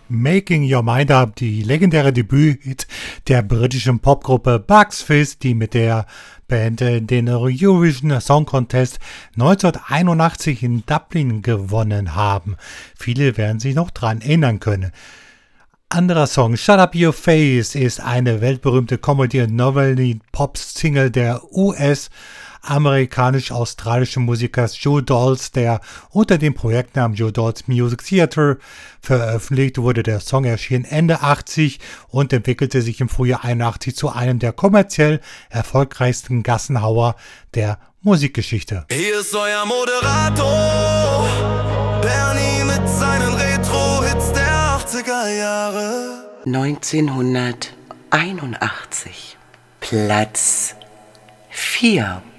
Making Your Mind Up, die legendäre Debüt der britischen Popgruppe Bucks Fizz, die mit der Band den Eurovision Song Contest 1981 in Dublin gewonnen haben. Viele werden sich noch dran erinnern können. Anderer Song, Shut Up Your Face, ist eine weltberühmte Comedy- und Novelty-Pop-Single der US-amerikanisch-australischen Musikers Joe Dolls, der unter dem Projektnamen Joe Dolls Music Theater veröffentlicht wurde. Der Song erschien Ende 80 und entwickelte sich im Frühjahr 81 zu einem der kommerziell erfolgreichsten Gassenhauer der Musikgeschichte. Hier ist euer Moderator, Bernie mit seinen Retro-Hits der 80er Jahre. 1981, Platz 4.